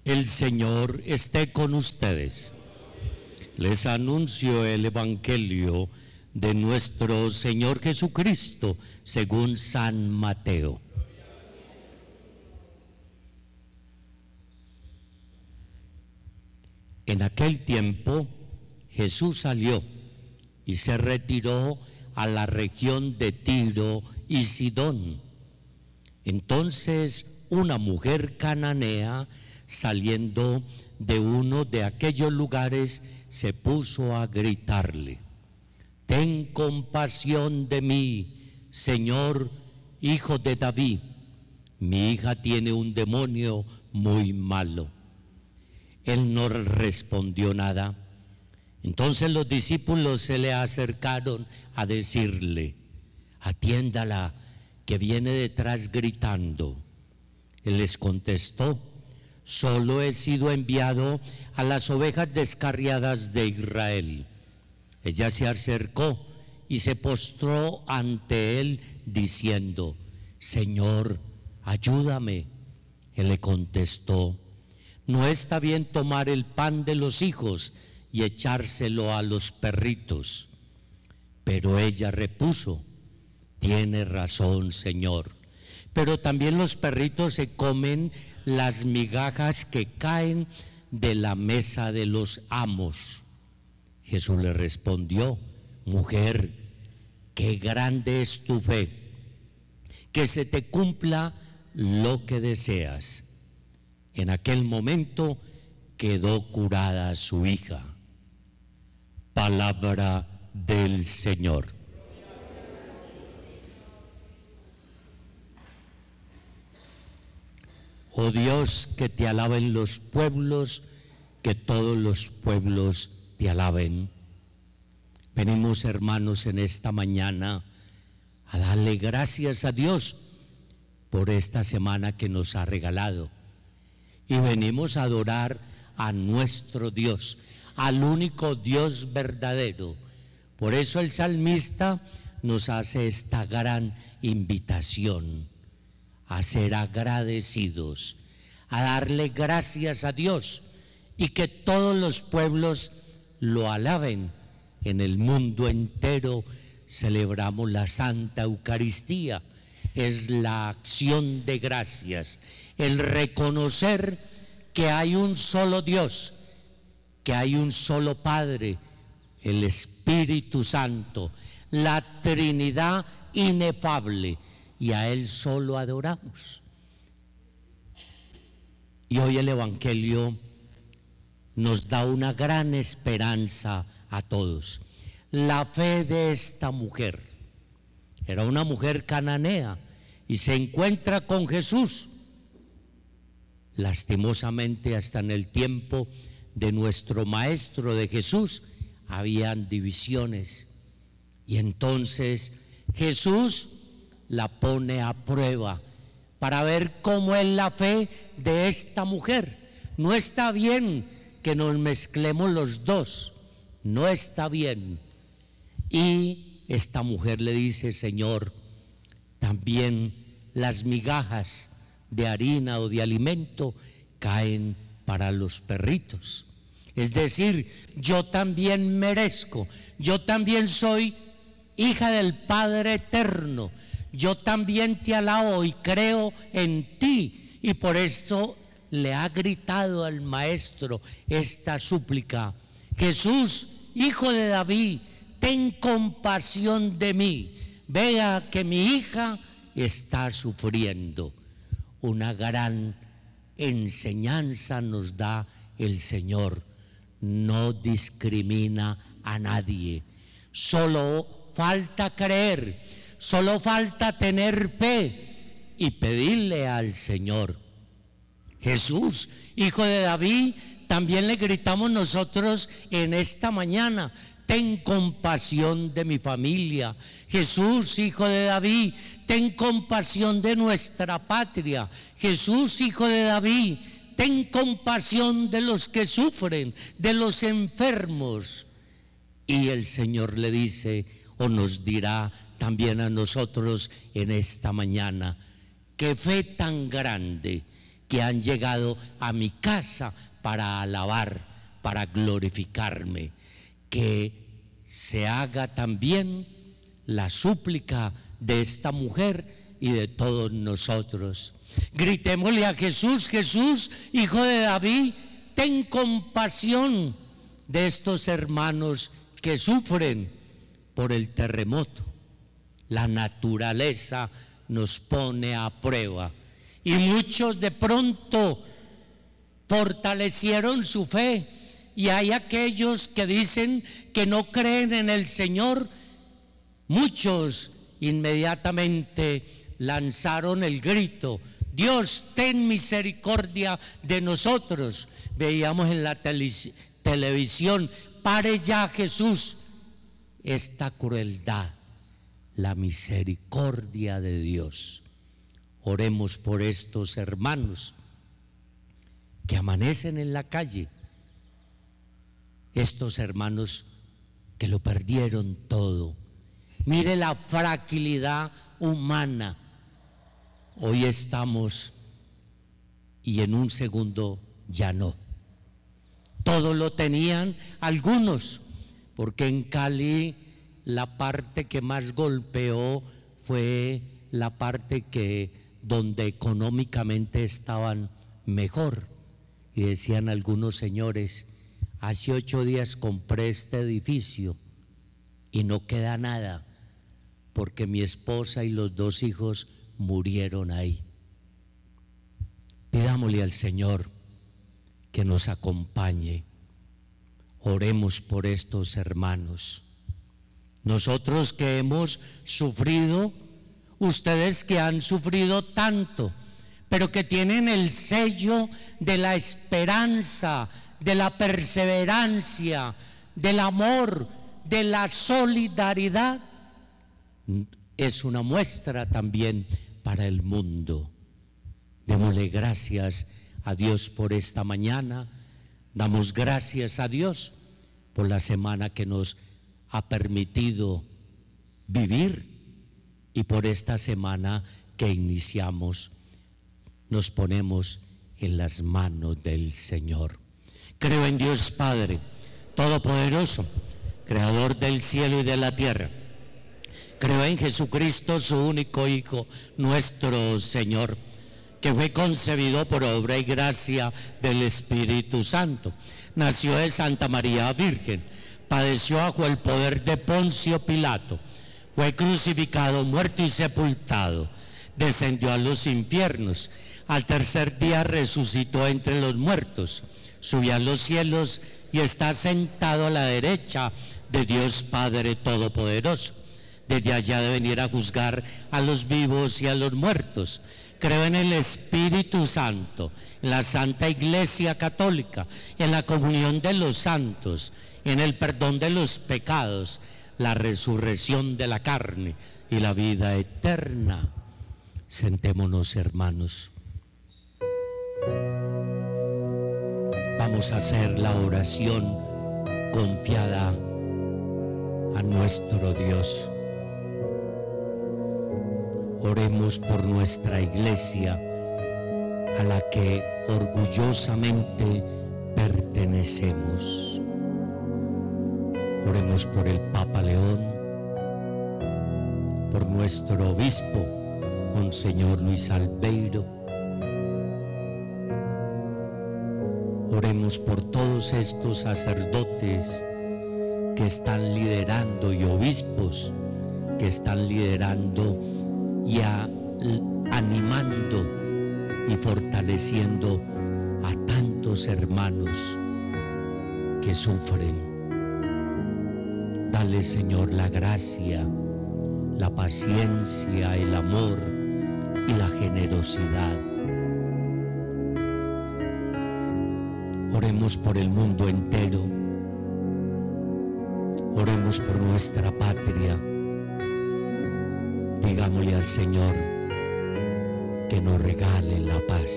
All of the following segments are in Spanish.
El Señor esté con ustedes. Les anuncio el Evangelio de nuestro Señor Jesucristo según San Mateo. En aquel tiempo Jesús salió y se retiró a la región de Tiro y Sidón. Entonces una mujer cananea, saliendo de uno de aquellos lugares, se puso a gritarle: «Ten compasión de mí, Señor, hijo de David. Mi hija tiene un demonio muy malo». Él no respondió nada. Entonces los discípulos se le acercaron a decirle: «Atiéndala, que viene detrás gritando». Él les contestó: «Solo he sido enviado a las ovejas descarriadas de Israel». Ella se acercó y se postró ante él diciendo: «Señor, ayúdame». Él le contestó: «No está bien tomar el pan de los hijos y echárselo a los perritos». Pero ella repuso: «Tiene razón, Señor, pero también los perritos se comen las migajas que caen de la mesa de los amos». Jesús le respondió: «Mujer, qué grande es tu fe, que se te cumpla lo que deseas». En aquel momento quedó curada su hija. Palabra del Señor. Oh Dios, que te alaben los pueblos, que todos los pueblos te alaben. Venimos, hermanos, en esta mañana a darle gracias a Dios por esta semana que nos ha regalado. Y venimos a adorar a nuestro Dios, al único Dios verdadero. Por eso el salmista nos hace esta gran invitación a ser agradecidos, a darle gracias a Dios y que todos los pueblos lo alaben. En el mundo entero celebramos la Santa Eucaristía. Es la acción de gracias, el reconocer que hay un solo Dios, que hay un solo Padre, el Espíritu Santo, la Trinidad inefable, y a Él solo adoramos. Y hoy el Evangelio nos da una gran esperanza a todos. La fe de esta mujer, era una mujer cananea y se encuentra con Jesús. Lastimosamente, hasta en el tiempo de nuestro Maestro, de Jesús, habían divisiones. Y entonces Jesús la pone a prueba para ver cómo es la fe de esta mujer. No está bien que nos mezclemos los dos, no está bien. Y esta mujer le dice: «Señor, también las migajas de harina o de alimento caen para los perritos». Es decir, yo también merezco, yo también soy hija del Padre Eterno, yo también te alabo y creo en ti. Y por eso le ha gritado al Maestro esta súplica: «Jesús, hijo de David, ten compasión de mí, vea que mi hija está sufriendo». Una gran enseñanza nos da el Señor: no discrimina a nadie. Solo falta creer, solo falta tener fe y pedirle al Señor. Jesús, hijo de David, también le gritamos nosotros en esta mañana: ten compasión de mi familia. Jesús, hijo de David, ten compasión de nuestra patria. Jesús, hijo de David, ten compasión de los que sufren, de los enfermos. Y el Señor le dice, o nos dirá también a nosotros en esta mañana: qué fe tan grande, que han llegado a mi casa para alabar, para glorificarme. Que se haga también la súplica de esta mujer y de todos nosotros. Gritémosle a Jesús: Jesús, Hijo de David, ten compasión de estos hermanos que sufren por el terremoto. La naturaleza nos pone a prueba y muchos de pronto fortalecieron su fe, y hay aquellos que dicen que no creen en el Señor. Muchos inmediatamente lanzaron el grito: Dios, ten misericordia de nosotros. Veíamos en la televisión: pare ya, Jesús, esta crueldad. La misericordia de Dios. Oremos por estos hermanos que amanecen en la calle, estos hermanos que lo perdieron todo. Mire la fragilidad humana. Hoy estamos y en un segundo ya no. Todo lo tenían algunos, porque en Cali la parte que más golpeó fue la parte donde económicamente estaban mejor. Y decían algunos señores: hace 8 días compré este edificio y no queda nada, porque mi esposa y los 2 hijos murieron ahí. Pidámosle al Señor que nos acompañe. Oremos por estos hermanos. Nosotros que hemos sufrido, ustedes que han sufrido tanto, pero que tienen el sello de la esperanza, de la perseverancia, del amor, de la solidaridad, es una muestra también para el mundo. Démosle gracias a Dios por esta mañana. Damos gracias a Dios por la semana que nos ha permitido vivir, y por esta semana que iniciamos. Nos ponemos en las manos del Señor. Creo en Dios Padre Todopoderoso, Creador del cielo y de la tierra. Creo en Jesucristo, su único Hijo, nuestro Señor, que fue concebido por obra y gracia del Espíritu Santo. Nació de Santa María Virgen, padeció bajo el poder de Poncio Pilato, fue crucificado, muerto y sepultado, descendió a los infiernos, al tercer día resucitó entre los muertos, subió a los cielos y está sentado a la derecha de Dios Padre Todopoderoso. Desde allá de venir a juzgar a los vivos y a los muertos. Creo en el Espíritu Santo, en la Santa Iglesia Católica, en la comunión de los santos, en el perdón de los pecados, la resurrección de la carne y la vida eterna. Sentémonos, hermanos. Vamos a hacer la oración confiada a nuestro Dios. Oremos por nuestra iglesia, a la que orgullosamente pertenecemos. Oremos por el Papa León, por nuestro obispo, Monseñor Luis Albeiro. Oremos por todos estos sacerdotes que están liderando y obispos que están liderando y animando y fortaleciendo a tantos hermanos que sufren. Dale, Señor, la gracia, la paciencia, el amor y la generosidad. Oremos por el mundo entero. Oremos por nuestra patria. Digámosle al Señor que nos regale la paz.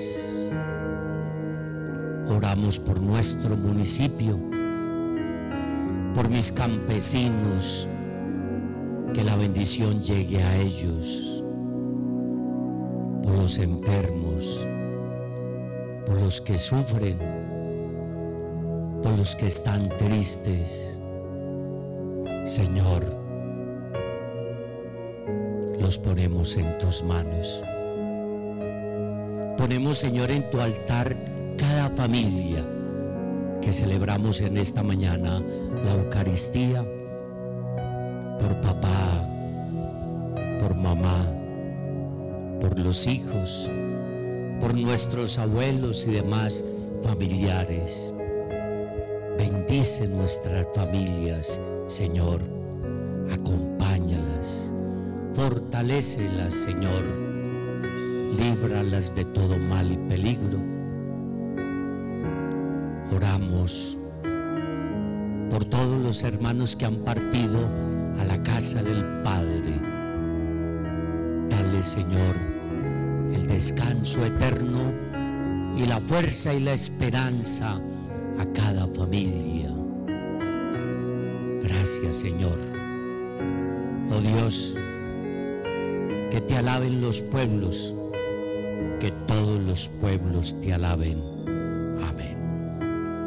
Oramos por nuestro municipio, por mis campesinos, que la bendición llegue a ellos, por los enfermos, por los que sufren, por los que están tristes. Señor, los ponemos en tus manos. Ponemos, Señor, en tu altar cada familia que celebramos en esta mañana la Eucaristía, por papá, por mamá, por los hijos, por nuestros abuelos y demás familiares. Bendice nuestras familias, Señor, acompáñalas, fortalécelas, Señor, líbralas de todo mal y peligro. Oramos por todos los hermanos que han partido a la casa del Padre. Dale, Señor, el descanso eterno y la fuerza y la esperanza a cada familia. Gracias, Señor. Oh Dios, que te alaben los pueblos, que todos los pueblos te alaben.